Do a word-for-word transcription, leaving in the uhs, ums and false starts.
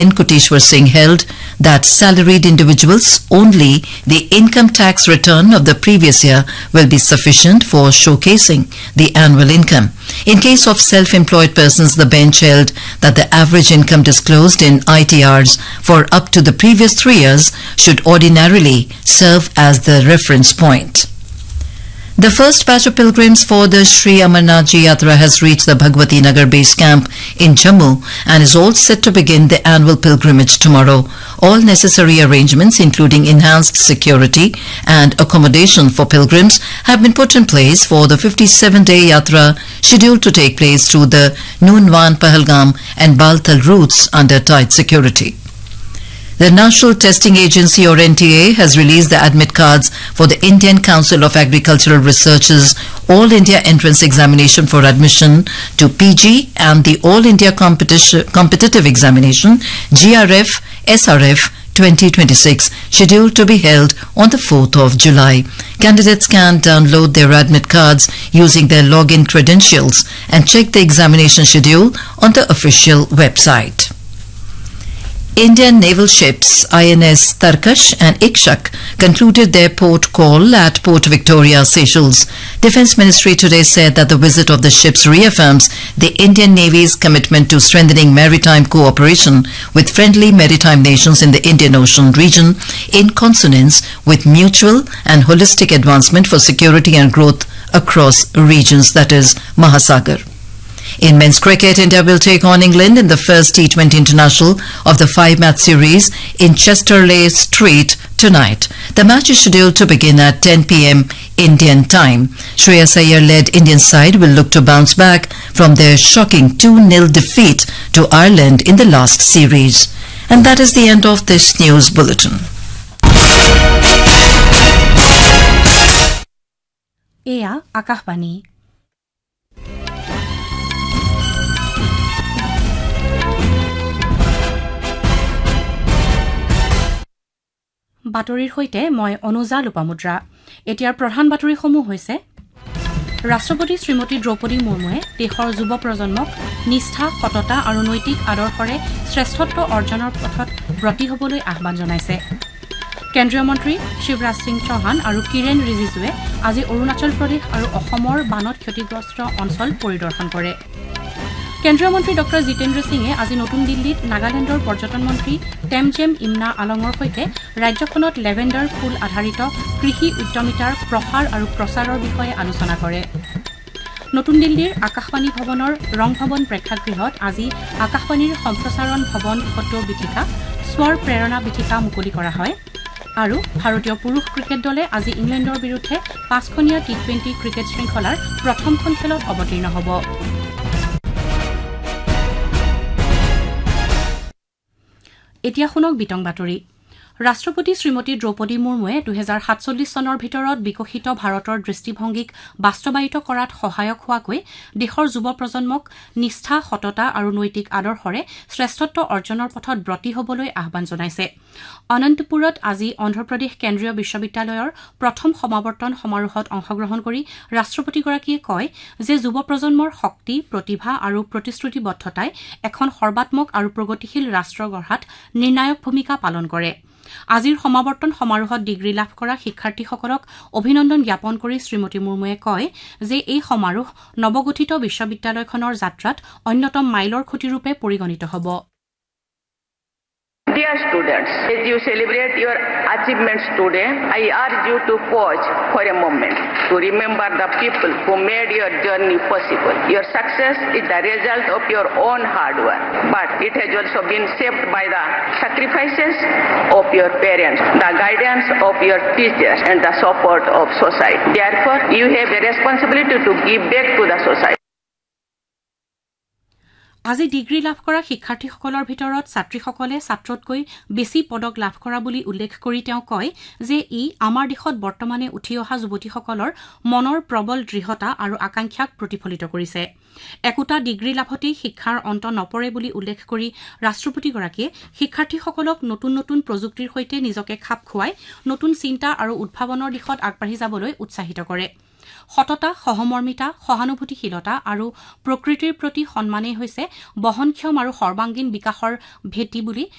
Koteshwar Singh held that salaried individuals only the income tax return of the previous year will be sufficient for showcasing the annual income. In case of self-employed persons, the bench held that the average income disclosed in I T Rs for up to the previous three years should ordinarily serve as the reference point. The first batch of pilgrims for the Sri Amarnath Ji Yatra has reached the Bhagwati Nagar base camp in Jammu and is all set to begin the annual pilgrimage tomorrow. All necessary arrangements, including enhanced security and accommodation for pilgrims, have been put in place for the fifty-seven day Yatra scheduled to take place through the Noonwan, Pahalgam and Baltal routes under tight security. The National Testing Agency or N T A has released the admit cards for the Indian Council of Agricultural Research's All India Entrance Examination for admission to P G and the All India Competition, Competitive Examination G R F S R F twenty twenty-six, scheduled to be held on the fourth of July. Candidates can download their admit cards using their login credentials and check the examination schedule on the official website. Indian naval ships I N S Tarkash and Ikshak concluded their port call at Port Victoria, Seychelles. Defence Ministry today said that the visit of the ships reaffirms the Indian Navy's commitment to strengthening maritime cooperation with friendly maritime nations in the Indian Ocean region in consonance with mutual and holistic advancement for security and growth across regions, that is Mahasagar. In men's cricket, India will take on England in the first T twenty International of the five-match series in Chesterley Street tonight. The match is scheduled to begin at ten p m Indian time. Shreyas Iyer-led Indian side will look to bounce back from their shocking two nil defeat to Ireland in the last series. And that is the end of this news bulletin. Eya Akashbani. বাতৰিৰ হৈতে মই অনুজা লোপামুদ্ৰা। এতিয়াৰ প্ৰধান বাতৰিসমূহ হৈছে ৰাষ্ট্ৰপতি শ্ৰীমতী দ্ৰৌপদী মুৰ্মুৱে দেশৰ যুৱ প্ৰজন্মক নিষ্ঠা, সততা আৰু নৈতিক আদৰ্শৰে শ্ৰেষ্ঠত্ব অৰ্জনৰ পথত ব্ৰতী হ'বলৈ আহ্বান জনাইছে। কেন্দ্ৰীয় মন্ত্ৰী শিৱৰাজ সিং চৌহান আৰু কিৰেণ ৰিজিজুৱে আজি অৰুণাচল প্ৰদেশ আৰু অসমৰ বানত ক্ষতিগ্ৰস্ত অঞ্চল পৰিদৰ্শন কৰে। কেন্দ্ৰীয় মন্ত্ৰী ডঃ জিতেন্দ্ৰ সিঙে আজি নতুন দিল্লীত নাগালেণ্ডৰ পৰ্যটন মন্ত্ৰী টেমজেম ইমনা আলঙৰ সৈতে ৰাজ্যখনত লেভেণ্ডাৰ ফুল আধাৰিত কৃষি উদ্যমিতাৰ প্ৰসাৰ আৰু প্ৰচাৰৰ বিষয়ে আলোচনা কৰে। নতুন দিল্লীৰ আকাশবাণী ভৱনৰ ৰং ভৱন প্ৰেক্ষাগৃহত আজি আকাশবাণীৰ সম্প্ৰচাৰণ ভৱন ফটো বিথিকা স্বৰ প্ৰেৰণা বিথিকা মুকলি কৰা হয় আৰু ভাৰতীয় পুৰুষ ক্ৰিকেট দলে আজি ইংলেণ্ডৰ বিৰুদ্ধে পাঁচখনীয়া টি টুৱেণ্টি ক্ৰিকেট শৃংখলাৰ প্ৰথমখন খেলত অৱতীৰ্ণ হ'ব। এতিয়া শুনক বিতং বাতৰি। ৰাষ্ট্ৰপতি শ্ৰীমতী দ্ৰৌপদী মুৰ্মুৱে দুহেজাৰ সাতচল্লিছ চনৰ ভিতৰত বিকশিত ভাৰতৰ দৃষ্টিভংগীক বাস্তৱায়িত কৰাত সহায়ক হোৱাকৈ দেশৰ যুৱ প্ৰজন্মক নিষ্ঠা, সততা আৰু নৈতিক আদৰ্শৰে শ্ৰেষ্ঠত্ব অৰ্জনৰ পথত ব্ৰতী হ'বলৈ আহ্বান জনাইছে। অনন্তপুৰত আজি অন্ধ্ৰপ্ৰদেশ কেন্দ্ৰীয় বিশ্ববিদ্যালয়ৰ প্ৰথম সমাৱৰ্তন সমাৰোহত অংশগ্ৰহণ কৰি ৰাষ্ট্ৰপতিগৰাকীয়ে কয় যে যুৱ প্ৰজন্মৰ শক্তি, প্ৰতিভা আৰু প্ৰতিশ্ৰুতিবদ্ধতাই এখন সৰ্বাত্মক আৰু প্ৰগতিশীল ৰাষ্ট্ৰ গঢ়াত নিৰ্ণায়ক ভূমিকা পালন কৰে। আজিৰ সমাৱৰ্তন সমাৰোহত ডিগ্ৰী লাভ কৰা শিক্ষাৰ্থীসকলক অভিনন্দন জ্ঞাপন কৰি শ্ৰীমতী মুৰ্মুৱে কয় যে এই সমাৰোহ নৱগঠিত বিশ্ববিদ্যালয়খনৰ যাত্ৰাত অন্যতম মাইলৰ খুঁটিৰূপে পৰিগণিত হ'ব। Dear students, as you celebrate your achievements today, I urge you to pause for a moment to remember the people who made your journey possible. Your success is the result of your own hard work, but it has also been shaped by the sacrifices of your parents, the guidance of your teachers, and the support of society. Therefore, you have a responsibility to give back to the society. আজি degree লাভ কৰা শিক্ষাৰ্থীসকলৰ ভিতৰত ছাত্ৰীসকলে ছাত্ৰতকৈ বেছি পদক লাভ কৰা বুলি উল্লেখ কৰি তেওঁ কয় যে ই আমাৰ দেশত বৰ্তমানে উঠি অহা যুৱতীসকলৰ মনৰ প্ৰবল দৃঢ়তা আৰু আকাংক্ষাক প্ৰতিফলিত কৰিছে। একোটা ডিগ্ৰী লাভতেই শিক্ষাৰ অন্ত নপৰে বুলি উল্লেখ কৰি ৰাষ্ট্ৰপতিগৰাকীয়ে শিক্ষাৰ্থীসকলক নতুন নতুন প্ৰযুক্তিৰ সৈতে নিজকে খাপ খুৱাই নতুন চিন্তা আৰু উদ্ভাৱনৰ দিশত আগবাঢ়ি যাবলৈ উৎসাহিত কৰে। সততা সহমৰ্মিতা সহানুভূতিশীলতা আৰু প্ৰকৃতিৰ প্ৰতি সন্মানেই হৈছে বহনক্ষম আৰু সৰ্বাংগীন বিকাশৰ ভেটি বুলি